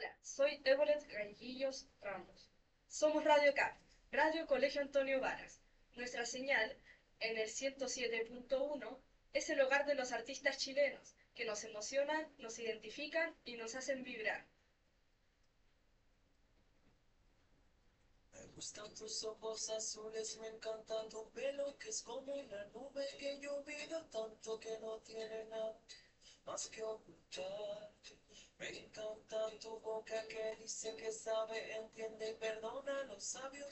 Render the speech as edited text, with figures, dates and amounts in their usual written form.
Hola, soy Everett Gallillos Ramos. Somos Radio CAP, Radio Colegio Antonio Varas. Nuestra señal, en el 107.1, es el hogar de los artistas chilenos, que nos emocionan, nos identifican y nos hacen vibrar. Me gustan tus ojos azules, me encanta tu pelo, que es como una nube que yo vivo tanto que no tiene nada más que ocultar. Me encanta tu boca que dice que sabe, entiende y perdona. Los sabios